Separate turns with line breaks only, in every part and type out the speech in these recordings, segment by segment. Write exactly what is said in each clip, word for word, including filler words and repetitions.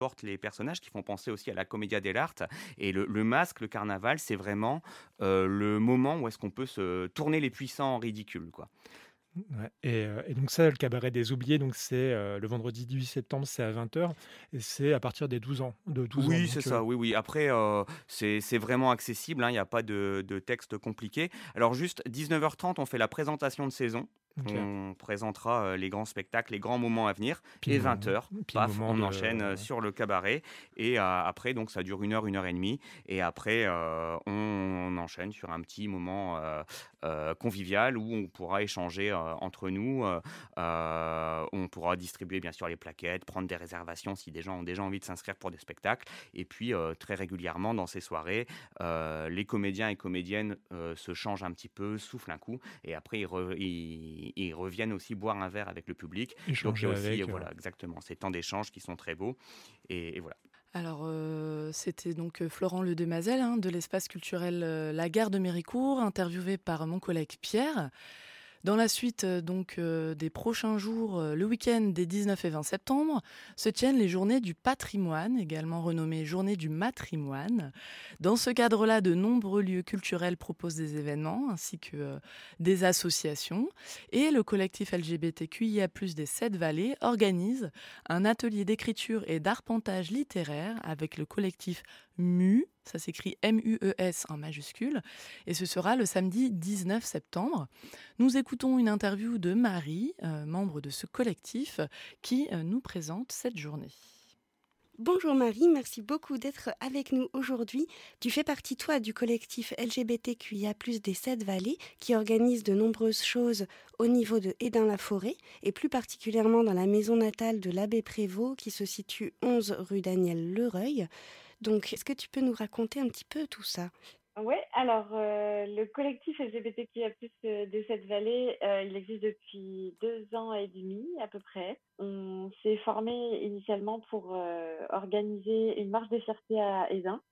portent les personnages qui font penser aussi à la commedia dell'arte et le le masque, le carnaval, c'est vraiment, heu, le moment où est-ce qu'on peut se tourner les puissants en ridicule, quoi.
Ouais et heu et donc ça, le cabaret des oubliés, donc c'est, heu, le vendredi dix-huit septembre, c'est à vingt heures et c'est à partir des douze ans de douze ans
Oui, c'est
donc heu
ça, oui, oui. Après, heu, c'est c'est vraiment accessible, hein, il y a pas de de texte compliqué. Alors juste dix-neuf heures trente, on fait la présentation de saison.
OK.
On présentera, heu, les grands spectacles, les grands moments à venir
Puis
et
le
vingt
moment
heures,
puis le
paf,
moment
on
de
enchaîne, heu, sur le cabaret et heu, après donc ça dure une heure, une heure et demie et après, heu, on enchaîne sur un petit moment, heu heu, convivial où on pourra échanger, heu, entre nous, heu heu, on pourra distribuer bien sûr les plaquettes, prendre des réservations si des gens ont déjà envie de s'inscrire pour des spectacles et puis, heu, très régulièrement dans ces soirées, heu, les comédiens et comédiennes, heu, se changent un petit peu, soufflent un coup et après ils re ils ils reviennent aussi boire un verre avec le public. Donc il y
échanger
a aussi, heu,
avec, heu
voilà, exactement, ces temps d'échange qui sont très beaux et et voilà.
Alors, heu, c'était donc, heu, Florent Ledemazel, hein, de l'espace culturel, heu, La Gare de Méricourt, interviewé par mon collègue Pierre. Dans la suite, heu, donc, heu, des prochains jours, heu, le week-end des dix-neuf et vingt septembre, se tiennent les Journées du patrimoine, également renommées Journées du matrimoine. Dans ce cadre-là, de nombreux lieux culturels proposent des événements ainsi que, heu, des associations et le collectif L G B T Q I A plus, des sept Vallées organise un atelier d'écriture et d'arpentage littéraire avec le collectif M U, ça s'écrit M U E S en majuscule, et ce sera le samedi dix-neuf septembre. Nous écoutons une interview de Marie, euh, membre de ce collectif, qui euh, nous présente cette journée.
Bonjour Marie, merci beaucoup d'être avec nous aujourd'hui. Tu fais partie, toi, du collectif L G B T Q I A plus, des sept Vallées, qui organise de nombreuses choses au niveau de Hesdin-la-Forêt, et plus particulièrement dans la maison natale de l'abbé Prévost, qui se situe onze rue Daniel Lereuil. Donc, est-ce que tu peux nous raconter un petit peu tout ça?
Oui, alors euh, le collectif L G B T Q I A plus, euh, de cette vallée, euh, il existe depuis deux ans et demi à peu près. On s'est formé initialement pour euh, organiser une marche des fiertés à Hesdin.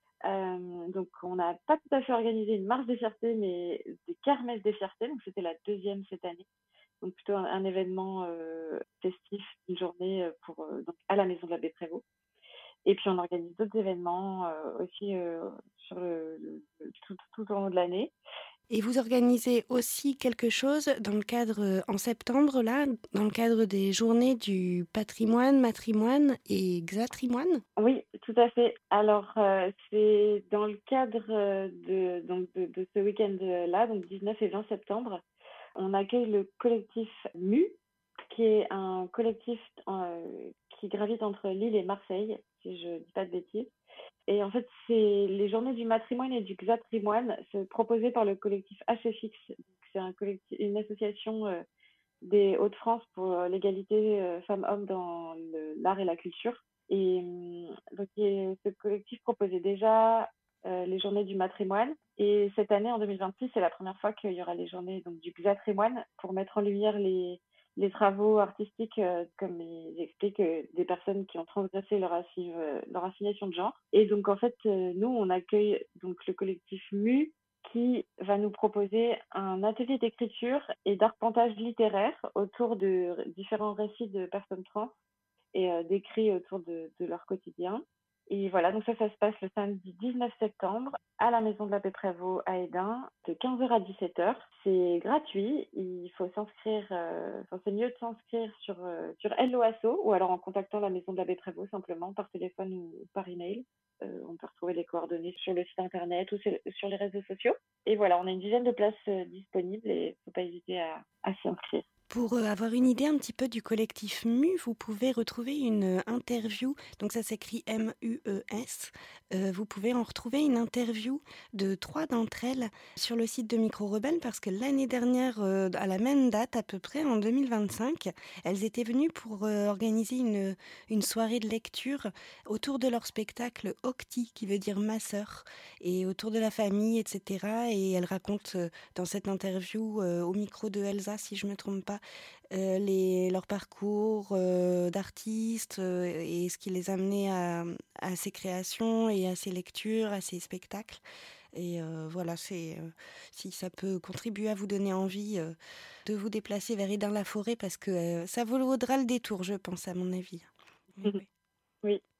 Euh, donc on n'a pas tout à fait organisé une marche des fiertés, mais des kermesses des fiertés. Donc c'était la deuxième cette année. Donc plutôt un, un événement euh, festif, une journée euh, pour euh, donc à la maison de l'abbé Prévost. Et puis on organise d'autres événements euh, aussi euh, sur le, le- le- tout, tout au long de l'année.
Et vous organisez aussi quelque chose dans le cadre, euh, en septembre, là, dans le cadre des journées du patrimoine, matrimoine et xatrimoine?
Oui, tout à fait. Alors euh, c'est dans le cadre euh, de, donc de, de ce week-end-là, donc dix-neuf et vingt septembre, on accueille le collectif M U, qui est un collectif euh, qui gravite entre Lille et Marseille, si je dis pas de bêtises. Et en fait, c'est les journées du matrimoine et du xatrimoine, c'est proposé par le collectif H F X. Donc, c'est un collectif, une association euh, des Hauts-de-France pour euh, l'égalité euh, femmes-hommes dans le- l'art et la culture. Et euh, donc, et ce collectif proposait déjà euh, les journées du matrimoine. Et cette année, en deux mille vingt-six, c'est la première fois qu'il y aura les journées donc, du xatrimoine pour mettre en lumière les, les travaux artistiques, euh, comme ils expliquent, euh, des personnes qui ont transgressé leur, assi- euh, leur assignation de genre. Et donc, en fait, euh, nous, on accueille donc le collectif M U qui va nous proposer un atelier d'écriture et d'arpentage littéraire autour de différents récits de personnes trans et euh, d'écrits autour de, de leur quotidien. Et voilà, donc ça, ça se passe le samedi dix-neuf septembre à la maison de l'abbé Prévost à Hesdin, de quinze heures à dix-sept heures. C'est gratuit, il faut s'inscrire, euh, enfin, c'est mieux de s'inscrire sur, euh, sur Hello Asso ou alors en contactant la maison de l'abbé Prévost simplement par téléphone ou par email. Euh, on peut retrouver les coordonnées sur le site internet ou sur, sur les réseaux sociaux. Et voilà, on a une dizaine de places euh, disponibles et il ne faut pas hésiter à, à s'y inscrire.
Pour euh, avoir une idée un petit peu du collectif M U, vous pouvez retrouver une euh, interview, donc ça s'écrit M U E S. Euh, vous pouvez en retrouver une interview de trois d'entre elles sur le site de Micro Rebelle parce que l'année dernière, euh, à la même date à peu près, en deux mille vingt-cinq, elles étaient venues pour euh, organiser une, une soirée de lecture autour de leur spectacle Octi, qui veut dire ma sœur, et autour de la famille, et cetera. Et elles racontent euh, dans cette interview euh, au micro de Elsa, si je ne me trompe pas, euh, les, leur parcours euh, d'artistes euh, et ce qui les a amenés à, à ces créations et à ces lectures, à ces spectacles. Et euh, voilà, c'est euh, si ça peut contribuer à vous donner envie euh, de vous déplacer vers Hesdin-la-Forêt parce que euh, ça vaudra le détour, je pense, à mon avis. Mais oui.
Oui.